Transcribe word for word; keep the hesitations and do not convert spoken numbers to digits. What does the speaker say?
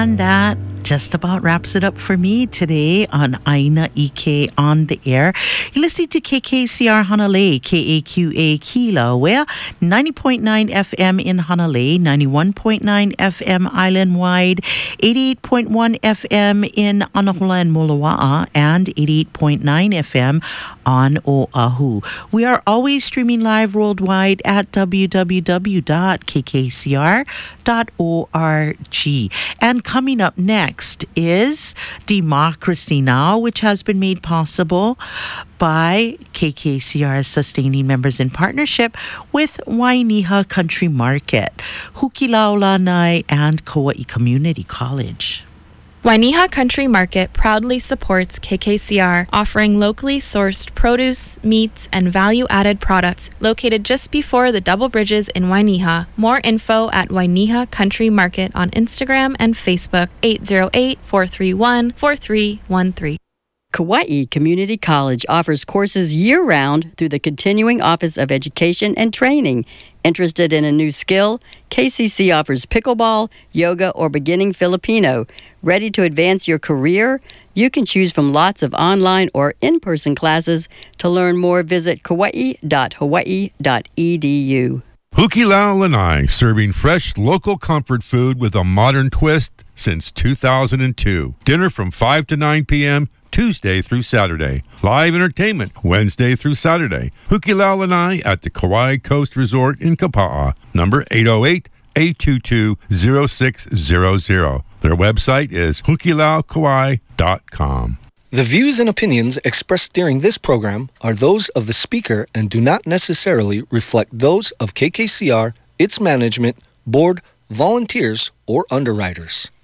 And that just about wraps it up for me today on Aina Ike on the Air. You're listening to K K C R Hanalei, K A Q A Kilauea, ninety point nine F M in Hanalei, ninety-one point nine F M island-wide, eighty-eight point one F M in Anahola and Moloa'a, and eighty-eight point nine F M on Oahu. We are always streaming live worldwide at w w w dot k k c r dot org. And coming up next is Democracy Now!, which has been made possible by K K C R's sustaining members in partnership with Wainiha Country Market, Hukilaulani, and Kauai Community College. Wainiha Country Market proudly supports K K C R, offering locally sourced produce, meats, and value-added products located just before the Double Bridges in Wainiha. More info at Wainiha Country Market on Instagram and Facebook, eight oh eight, four three one, four three one three. Kauai Community College offers courses year-round through the Continuing Office of Education and Training. Interested in a new skill? K C C offers pickleball, yoga, or beginning Filipino. Ready to advance your career? You can choose from lots of online or in-person classes. To learn more, visit kauai dot hawaii dot e d u. Hukilau Lanai, serving fresh local comfort food with a modern twist since two thousand two. Dinner from five to nine p.m. Tuesday through Saturday. Live entertainment Wednesday through Saturday. Hukilau Lanai at the Kauai Coast Resort in Kapa'a. Number eight oh eight, eight two two, oh six hundred. Their website is hukilau kauai dot com. The views and opinions expressed during this program are those of the speaker and do not necessarily reflect those of K K C R, its management, board, volunteers, or underwriters.